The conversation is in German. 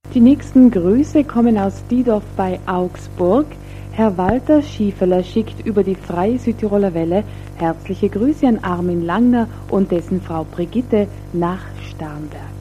Die nächsten Grüße kommen aus Diedorf bei Augsburg. Herr Walter Schiefeler schickt über die Freie Südtiroler Welle herzliche Grüße an Armin Langner und dessen Frau Brigitte nach Starnberg.